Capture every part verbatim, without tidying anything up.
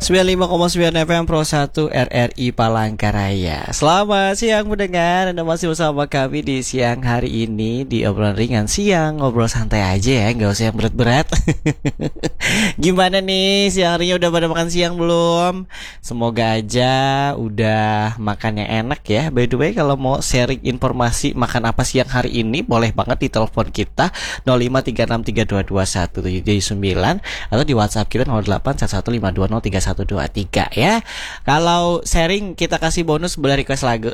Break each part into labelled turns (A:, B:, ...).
A: sembilan puluh lima koma sembilan F M Pro satu R R I Palangkaraya. Selamat siang mendengar, Anda masih bersama kami di siang hari ini di obrolan ringan siang, ngobrol santai aja ya, nggak usah yang berat-berat. Gimana nih siang harinya, udah pada makan siang belum? Semoga aja udah makan yang enak ya. By the way, kalau mau sharing informasi makan apa siang hari ini, boleh banget di telepon kita nol lima tiga enam tiga dua dua satu tujuh sembilan atau di WhatsApp kita nol delapan satu satu lima dua nol tiga satu dua tiga ya. Kalau sharing kita kasih bonus boleh request lagu.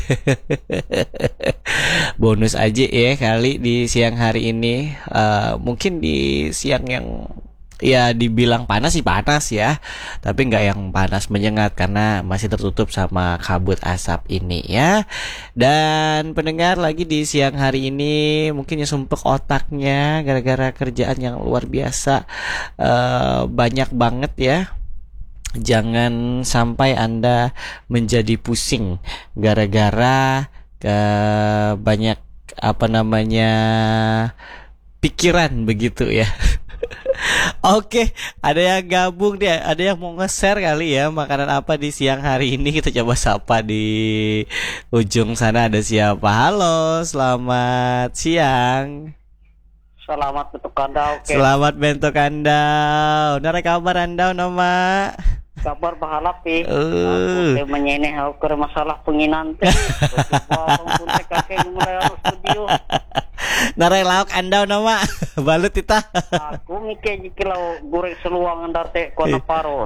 A: Bonus aja ya kali di siang hari ini. uh, Mungkin di siang yang ya dibilang panas sih panas ya, tapi nggak yang panas menyengat karena masih tertutup sama kabut asap ini ya. Dan pendengar lagi di siang hari ini mungkin ya sumpek otaknya gara-gara kerjaan yang luar biasa, uh, banyak banget ya. Jangan sampai Anda menjadi pusing gara-gara ke banyak apa namanya pikiran begitu ya. Oke, ada yang gabung deh, ada yang mau nge-share kali ya makanan apa di siang hari ini. Kita coba sapa di ujung sana, ada siapa? Halo, selamat siang.
B: Selamat bentuk kandau. Okay.
A: Selamat bentuk kandau. Nara kabar andau nama?
B: Kabar bahalap eh.
A: Uh.
B: Aku menyeneh aku ke masalah penginan teh. Coba pun teh kakek mulai harus studio.
A: Nara lauk andau nama balut kita.
B: Aku mikir jika goreng seluang andar teh kona paron.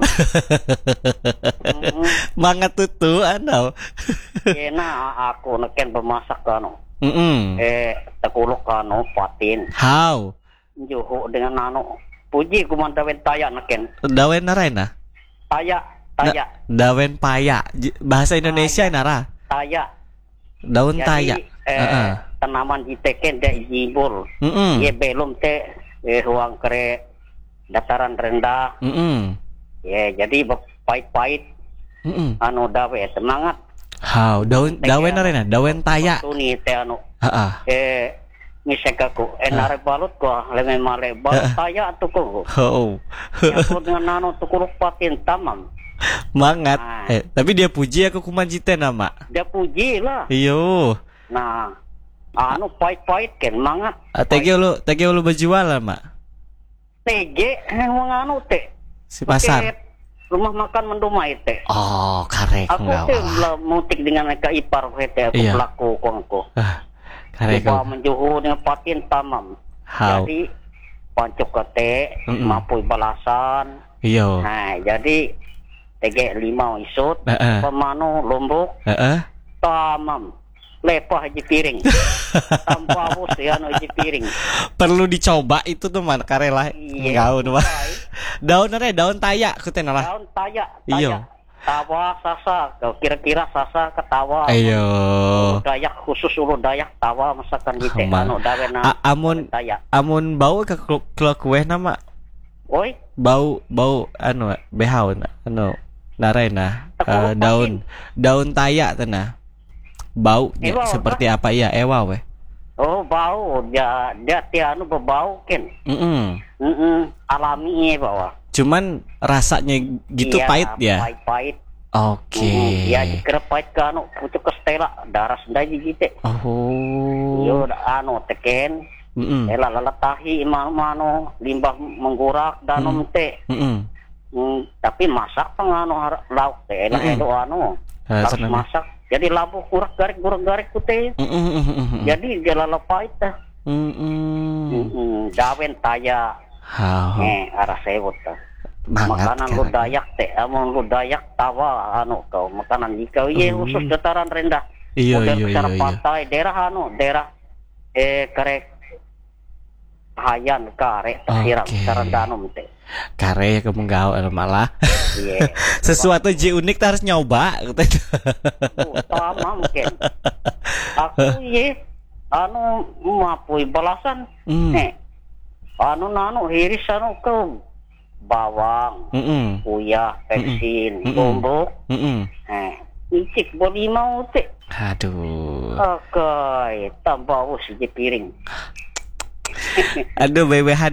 A: Mangat tutu andau.
B: Kena aku neken bemasak kano.
A: Mm -mm.
B: Eh tekuluk kano patin.
A: How?
B: Juhu dengan nano. Puji kumandawen taya neken.
A: Dawen narena.
B: Taya, taya.
A: Da, dawen paya. Bahasa Indonesia taya. Nara.
B: Taya.
A: Daun
B: jadi,
A: taya.
B: Eh, uh-uh. Tanaman diteken dek jibul.
A: Mm-mm.
B: Ye belum teh eh, ruang kere dataran rendah.
A: Mm-mm.
B: Ye jadi pahit-pahit.
A: Mm-mm.
B: Anu dawe semangat.
A: How? Daun dawen narena, dawen taya.
B: Tuni teh anu.
A: Heeh.
B: Eh misek aku enare balut ko leme male balut taya atuh ko.
A: Oh.
B: Aku dengan nano tukuluk patin tamam.
A: Mangat.
B: Nah.
A: Eh, tapi dia puji aku kumanjite nama.
B: Dia puji lah.
A: Iyo.
B: Nah, anu pahit-pahit kan mangat.
A: Ah, tege lu, tege lu berjual lah, Mak.
B: Tege wong anu teh.
A: Si pasar.
B: Pake rumah makan mendumai teh.
A: Oh, karek
B: Aku
A: enggak.
B: teh lah mutik dengan mereka ipar teh aku
A: iya.
B: pelaku kongko.
A: Ah, karek.
B: Coba menjuhu dengan patin tamam.
A: How?
B: Jadi pancuk kete
A: Mm-mm.
B: mampu balasan.
A: Iyo.
B: Nah, jadi tege lima isut,
A: Uh-uh.
B: pemanu lombok,
A: Heeh.
B: tamam. Lepah haji piring. Tanpa bus ya no haji piring.
A: Perlu dicoba itu tuh man karela.
B: Iya.
A: Gaun mah. Daun nare daun taya ku teh nara.
B: Daun taya,
A: Iyo.
B: taya. Tawa sasa, kau kira-kira sasa ketawa.
A: Ayo.
B: Dayak khusus ulu Dayak tawa masakan di teh
A: Aman.
B: anu dawena.
A: A- amun
B: taya.
A: amun bau ke kelu kue nama.
B: Oi,
A: Bau bau anu behau anu narena uh,
B: Tekuk
A: daun daun taya tenah. Baunya
B: Ewa,
A: seperti apa ya ewa weh.
B: oh bau dia dia tianu berbau kan.
A: Mm-mm.
B: Heeh, alami bawa.
A: Cuman rasanya gitu
B: Iya,
A: pahit ya.
B: Pahit-pahit.
A: Oke.
B: Mm, ya jika pahit ke anu pucuk ke stela darah sendai gitu.
A: Oh.
B: Yo anu teken.
A: Mm-mm.
B: Ela lalatahi mano limbah menggurak danum
A: Mm.
B: teh.
A: Mm-mm.
B: Hmm, tapi masak pengano lauk teh ela
A: Mm-mm.
B: elo anu.
A: Ah,
B: Harus
A: senang.
B: masak. Jadi labu kurak garik kurak garik putih.
A: Mm-mm.
B: Jadi dia lalapait dah.
A: Mm-mm.
B: Hmm, dawen taya.
A: How?
B: Eh, arah sewot dah.
A: Mangat
B: Makanan
A: kan.
B: lu Dayak teh, amun lu Dayak tawa anu kau makanan jika ye
A: Hmm.
B: khusus dataran rendah.
A: Iya
B: Model
A: iya
B: besar
A: iya. iya.
B: pantai daerah anu daerah eh karek hayan karek tersiram
A: Oke.
B: saran danum teh.
A: Kare ke menggau malah.
B: Iya.
A: Sesuatu ji unik harus nyoba gitu.
B: Utama mungkin. Aku ye anu mapui balasan.
A: Hmm.
B: Eh. Anu nanu hiris anu ke bawang,
A: Mm-mm.
B: uyah, pensin,
A: Mm-mm.
B: lombok.
A: Mm-mm.
B: Eh, icik boli mau teh.
A: Aduh.
B: Oke, tambah us di piring.
A: Aduh B W H